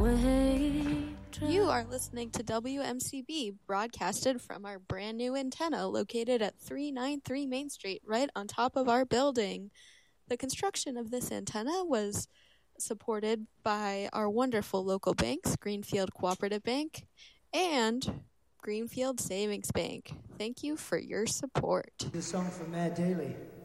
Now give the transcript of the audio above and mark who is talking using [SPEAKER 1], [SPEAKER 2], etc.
[SPEAKER 1] You are listening to WMCB, broadcasted from our brand new antenna located at 393 Main Street, right on top of our building. The construction of this antenna was supported by our wonderful local banks, Greenfield Cooperative Bank and Greenfield Savings Bank. Thank you for your support.
[SPEAKER 2] This song from Matt Daly.